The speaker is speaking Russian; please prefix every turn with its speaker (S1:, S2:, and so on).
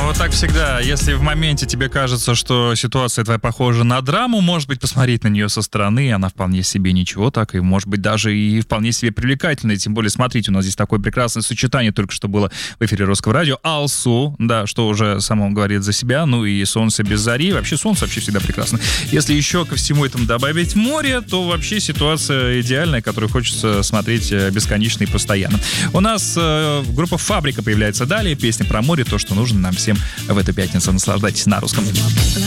S1: вот так всегда. Если в моменте тебе кажется, что ситуация твоя похожа на драму, может быть, посмотреть на нее со стороны, она вполне себе ничего так, и может быть даже и вполне себе привлекательная. Тем более, смотрите, у нас здесь такое прекрасное сочетание только что было в эфире Русского радио. Алсу, да, что уже само говорит за себя, ну и солнце без зари. Вообще солнце вообще всегда прекрасно. Если еще ко всему этому добавить море, то вообще ситуация идеальная, которую хочется смотреть бесконечно и постоянно. У нас группа «Фабрика» появляется далее. Песня про море, то, что нужно нам всем в эту пятницу. Наслаждайтесь на русском.